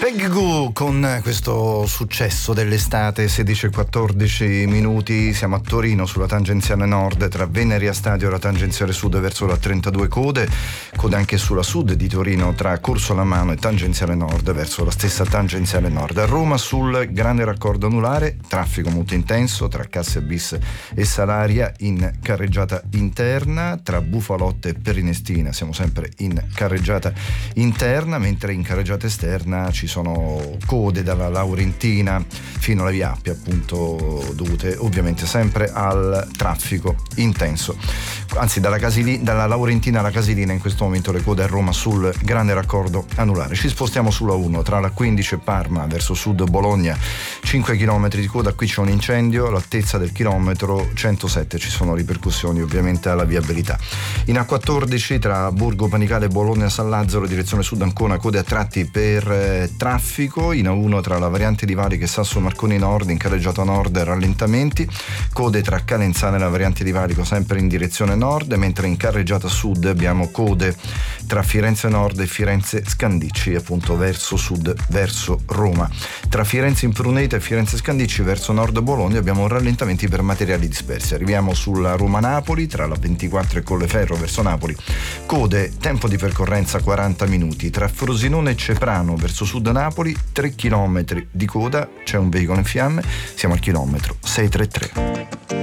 Peg Goo con questo successo dell'estate, 16:14 minuti. Siamo a Torino sulla tangenziale nord tra Veneria Stadio e la tangenziale sud verso la 32 code anche sulla sud di Torino tra Corso Lamano e tangenziale nord verso la stessa tangenziale nord. A Roma sul grande raccordo anulare, traffico molto intenso tra Cassia Bis e Salaria in carreggiata interna, tra Bufalotte e Perinestina siamo sempre in carreggiata interna, mentre in carreggiata esterna ci sono code dalla Laurentina fino alla Via Appia, appunto dovute ovviamente sempre al traffico intenso. Anzi, dalla Laurentina alla Casilina in questo momento le code a Roma sul grande raccordo anulare. Ci spostiamo sulla 1 tra la 15 e Parma verso sud Bologna, 5 km di coda, qui c'è un incendio all'altezza del chilometro 107, ci sono ripercussioni ovviamente alla viabilità. In A14 tra Borgo Panicale e Bologna San Lazzaro direzione sud Ancona, code a tratti per traffico. In A1 tra la variante di Valiche e Sasso Marconi Nord in carreggiata nord rallentamenti, code tra Calenzane e la variante di Valico sempre in direzione nord, mentre in carreggiata sud abbiamo code tra Firenze Nord e Firenze Scandicci, appunto verso sud, verso Roma. Tra Firenze Impruneta e Firenze Scandicci verso nord Bologna abbiamo rallentamenti per materiali dispersi. Arriviamo sulla Roma-Napoli tra la 24 e Colleferro verso Napoli, code, tempo di percorrenza 40 minuti. Tra Frosinone e Ceprano verso sud Napoli, 3 km di coda, c'è un veicolo in fiamme, siamo al chilometro 633.